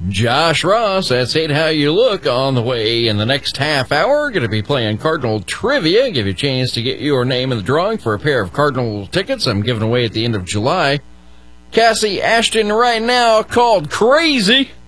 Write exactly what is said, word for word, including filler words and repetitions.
Josh Ross, that's Hate How You Look, on the way in the next half hour. Going to be playing Cardinal Trivia. Give you a chance to get your name in the drawing for a pair of Cardinal tickets I'm giving away at the end of July. Cassie Ashton right now, called Crazy.